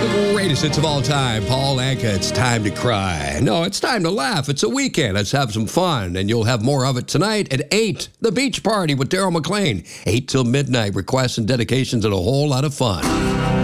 Greatest hits of all time, Paul Anka. It's time to cry. No, it's time to laugh. It's a weekend. Let's have some fun. And you'll have more of it tonight at 8. The Beach Party with Daryl McLean. 8 till midnight. Requests and dedications and a whole lot of fun.